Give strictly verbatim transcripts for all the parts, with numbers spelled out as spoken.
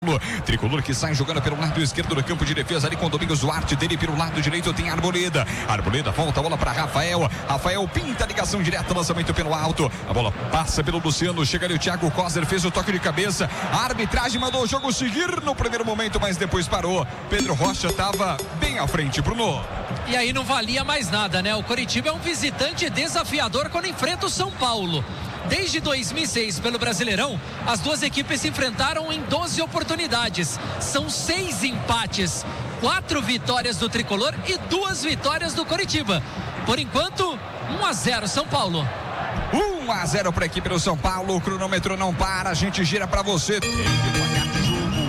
Tricolor que sai jogando pelo lado esquerdo do campo de defesa ali com Domingos Duarte, dele pelo lado direito tem Arboleda, Arboleda volta a bola para Rafael, Rafael pinta a ligação direta, lançamento pelo alto, a bola passa pelo Luciano, chega ali o Thiago Coser, fez o toque de cabeça, a arbitragem mandou o jogo seguir no primeiro momento, mas depois parou. Pedro Rocha estava bem à frente, Bruno. E aí não valia mais nada, né? O Coritiba é um visitante desafiador quando enfrenta o São Paulo. Desde dois mil e seis, pelo Brasileirão, as duas equipes se enfrentaram em doze oportunidades. São seis empates, quatro vitórias do Tricolor e duas vitórias do Coritiba. Por enquanto, um a zero São Paulo. um a zero para a equipe do São Paulo. O cronômetro não para, a gente gira para você. Tem devagar de jogo.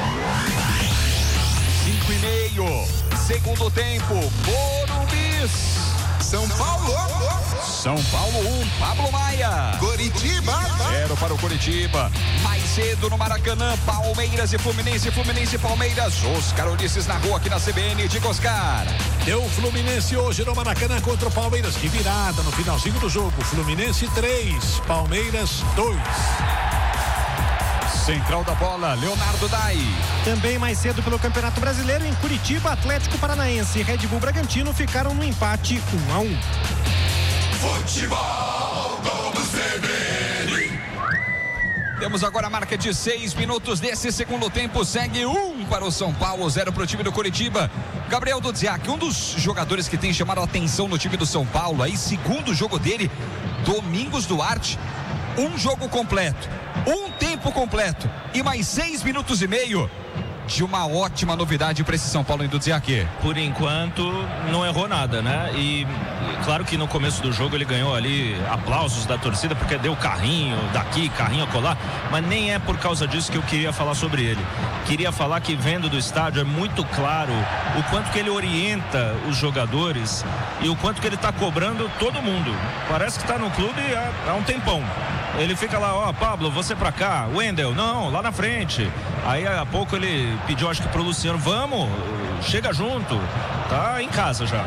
cinco e meio. Segundo tempo. Morumbis. São Paulo. São Paulo um, Pablo Maia. Coritiba zero para o Coritiba. Mais cedo no Maracanã, Palmeiras e Fluminense, Fluminense e Palmeiras. Oscar Ulisses na rua aqui na C B N. Diga, Oscar. Deu Fluminense hoje no Maracanã contra o Palmeiras. Que virada no finalzinho do jogo. Fluminense três, Palmeiras dois. Central da bola, Leonardo Dai. Também mais cedo pelo Campeonato Brasileiro, em Curitiba, Atlético Paranaense e Red Bull Bragantino ficaram no empate um a um. Futebol do C B N. Temos agora a marca de seis minutos desse segundo tempo. Segue um para o São Paulo, zero para o time do Coritiba. Gabriel Dudziak, um dos jogadores que tem chamado a atenção no time do São Paulo. Aí, segundo jogo dele, Domingos Duarte. Um jogo completo, um tempo completo e mais seis minutos e meio de uma ótima novidade para esse São Paulo em Dudziak. Por enquanto não errou nada, né? E claro que no começo do jogo ele ganhou ali aplausos da torcida porque deu carrinho daqui, carrinho acolá, mas nem é por causa disso que eu queria falar sobre ele. Queria falar que vendo do estádio é muito claro o quanto que ele orienta os jogadores e o quanto que ele está cobrando todo mundo. Parece que está no clube há, há um tempão. Ele fica lá, ó, Pablo, você pra cá, Wendel, não, lá na frente. Aí a pouco ele pediu, acho que pro Luciano, vamos, chega junto, tá em casa já.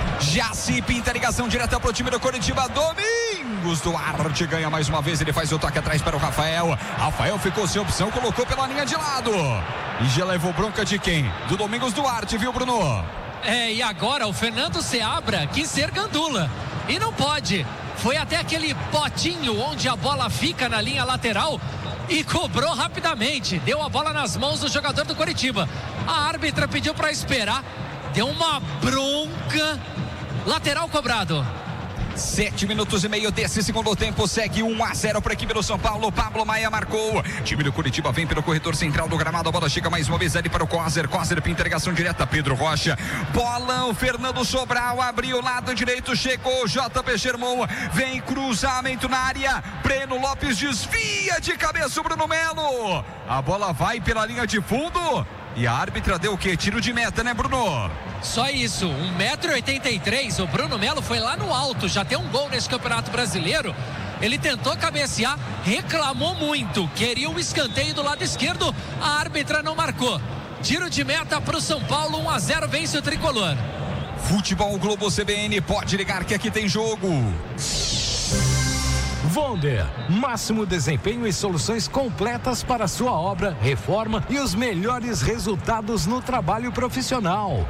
Já se pinta a ligação direta pro time do Coritiba. Domingos Duarte ganha mais uma vez, ele faz o toque atrás para o Rafael. Rafael ficou sem opção, colocou pela linha de lado. E já levou bronca de quem? Do Domingos Duarte, viu, Bruno? É, e agora o Fernando Seabra quis ser gandula. E não pode. Foi até aquele potinho onde a bola fica na linha lateral e cobrou rapidamente. Deu a bola nas mãos do jogador do Coritiba. A árbitra pediu para esperar. Deu uma bronca. Lateral cobrado. Sete minutos e meio desse segundo tempo. Segue um a zero para a equipe do São Paulo. Pablo Maia marcou. Time do Coritiba vem pelo corredor central do gramado. A bola chega mais uma vez ali para o Coser. Coser pinta ligação direta. Pedro Rocha. Bolão. Fernando Sobral abriu o lado direito. Chegou. J P Sherman. Vem cruzamento na área. Breno Lopes desvia de cabeça o Bruno Melo. A bola vai pela linha de fundo. E a árbitra deu o quê? Tiro de meta, né, Bruno? Só isso, um metro e oitenta e três, o Bruno Melo foi lá no alto, já tem um gol nesse Campeonato Brasileiro. Ele tentou cabecear, reclamou muito, queria um escanteio do lado esquerdo, a árbitra não marcou. Tiro de meta para o São Paulo, um a zero, vence o Tricolor. Futebol Globo C B N, pode ligar que aqui tem jogo. Vonder, máximo desempenho e soluções completas para sua obra, reforma e os melhores resultados no trabalho profissional.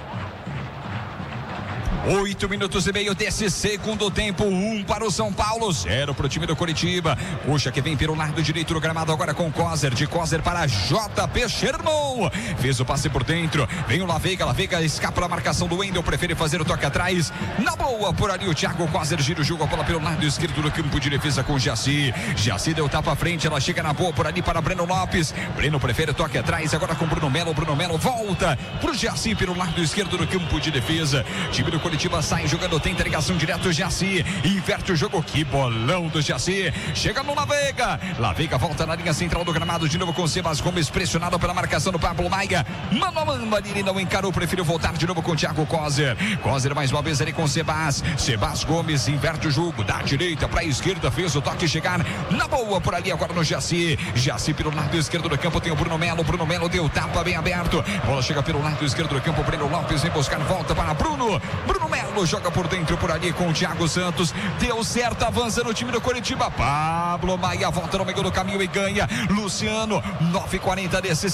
Oito minutos e meio desse segundo tempo, um para o São Paulo, zero para o time do Coritiba. Puxa que vem pelo lado direito do gramado agora com Coser, de Coser para J P Sherman. Fez o passe por dentro, vem o Laveiga, Laveiga escapa da marcação do Wendel, prefere fazer o toque atrás. Na boa, por ali o Thiago Coser gira o jogo, a bola pelo lado esquerdo do campo de defesa com Jaci. Jaci deu tapa à frente, ela chega na boa por ali para Breno Lopes. Breno prefere o toque atrás, agora com Bruno Melo. Bruno Melo volta pro Jaci pelo lado esquerdo do campo de defesa. Time do Coritiba sai jogando, tenta ligação direto, Jaci inverte o jogo, que bolão do Jaci, chega no Laveiga, Laveiga volta na linha central do gramado de novo com Sebas Gomes, pressionado pela marcação do Pablo Maia, mano a mano ali, ele não encarou, preferiu voltar de novo com o Thiago Coser, Coser mais uma vez ali com Sebas, Sebas Gomes inverte o jogo, da direita para a esquerda, fez o toque chegar na boa por ali agora no Jaci, Jaci pelo lado esquerdo do campo tem o Bruno Melo, Bruno Melo deu tapa bem aberto, bola chega pelo lado esquerdo do campo, Breno Lopes vem buscar, volta para Bruno, Bruno Luciano Melo joga por dentro, por ali com o Thiago Santos. Deu certo, avança no time do Coritiba. Pablo Maia volta no meio do caminho e ganha. Luciano, nove e quarenta desse